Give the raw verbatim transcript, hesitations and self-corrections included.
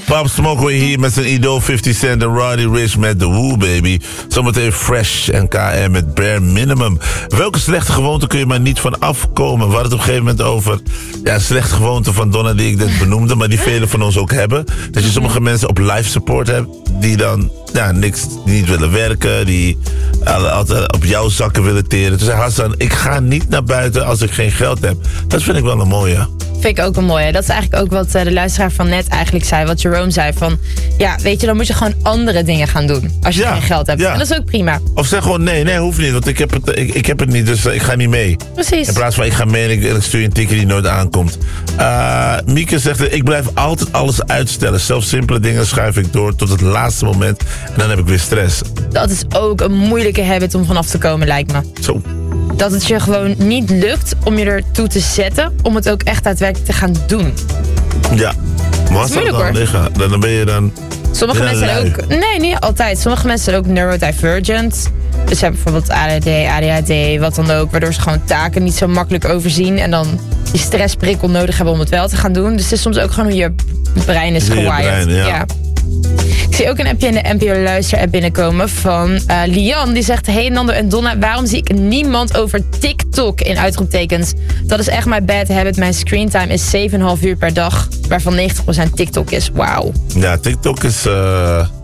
Pop Smoke weer hier met zijn idool fifty Cent en Roddy Ricch met The Woo Baby. Zometeen Fresh en K M met Bare Minimum. Welke slechte gewoonte kun je maar niet van afkomen? We hadden het op een gegeven moment over ja, slechte gewoonte van Donna die ik net benoemde, maar die velen van ons ook hebben. Dat je sommige mensen op life support hebt die dan ja, niks, die niet willen werken, die altijd op jouw zakken willen teren. Toen zei Hassan, ik ga niet naar buiten als ik geen geld heb. Dat vind ik wel een mooie. Vind ik ook een mooie. Dat is eigenlijk ook wat de luisteraar van net eigenlijk zei. Wat Jerome zei van... Ja, weet je, dan moet je gewoon andere dingen gaan doen. Als je ja, geen geld hebt. Ja. En dat is ook prima. Of zeg gewoon nee, nee, hoeft niet. Want ik heb het, ik, ik heb het niet, dus ik ga niet mee. Precies. In plaats van ik ga mee en ik, ik stuur je een ticket die nooit aankomt. Uh, Mieke zegt, ik blijf altijd alles uitstellen. Zelfs simpele dingen schuif ik door tot het laatste moment. En dan heb ik weer stress. Dat is ook een moeilijke habit om vanaf te komen, lijkt me. Zo. Dat het je gewoon niet lukt om je ertoe te zetten... om het ook echt daadwerkelijk te gaan doen. Ja, maar als dat dan liggen, dan ben je dan... Sommige mensen zijn ook... Nee, niet altijd. Sommige mensen zijn ook neurodivergent. Dus ze hebben bijvoorbeeld A D D, A D H D, wat dan ook... waardoor ze gewoon taken niet zo makkelijk overzien... en dan die stressprikkel nodig hebben om het wel te gaan doen. Dus het is soms ook gewoon hoe je brein is gewired. Ja. ja. Ik zie ook een appje in de N P O-luister-app binnenkomen van uh, Lian. Die zegt, hey Nando en Donna, waarom zie ik niemand over TikTok in uitroeptekens? Dat is echt mijn bad habit. Mijn screentime is zeven komma vijf uur per dag, waarvan negentig procent TikTok is. Wauw. Ja, TikTok is... Uh...